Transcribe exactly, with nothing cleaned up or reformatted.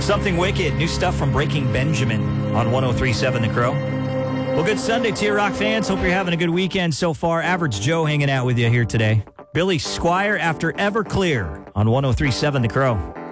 Something Wicked, new stuff from Breaking Benjamin on one oh three point seven The Crow. Well, good Sunday to you, rock fans. Hope you're having a good weekend so far. Average Joe hanging out with you here today. Billy Squire after Everclear on one oh three point seven The Crow.